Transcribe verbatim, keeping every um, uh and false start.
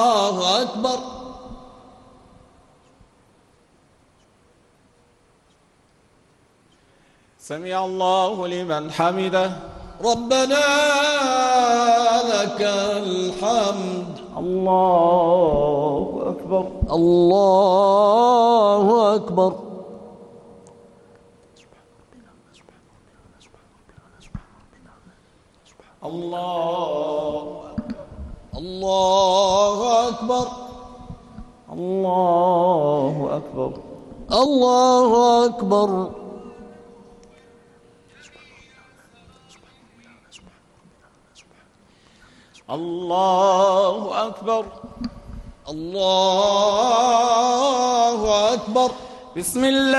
الله أكبر. سمع الله لمن حمده. ربنا لك الحمد. الله أكبر. الله أكبر. الله الله أكبر. الله أكبر. الله أكبر. الله أكبر. الله أكبر. بسم الله.